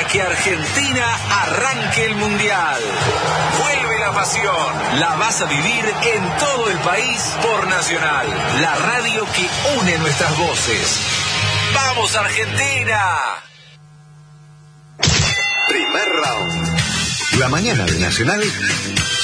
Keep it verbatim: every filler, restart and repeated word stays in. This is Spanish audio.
para que Argentina arranque el Mundial. Vuelve la pasión. La vas a vivir en todo el país por Nacional, la radio que une nuestras voces. ¡Vamos, Argentina! Primer round. La mañana de Nacional